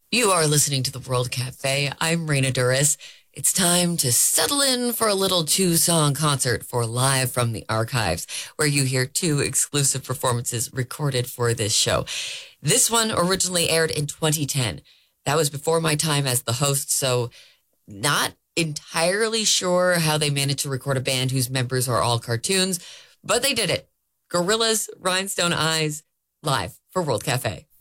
You are listening to the World Cafe. I'm Raina Duras. It's time to settle in for a little two-song concert for Live from the Archives, where you hear two exclusive performances recorded for this show. This one originally aired in 2010. That was before my time as the host, so not entirely sure how they managed to record a band whose members are all cartoons, but they did it. Gorillaz, Rhinestone Eyes, live for World Cafe.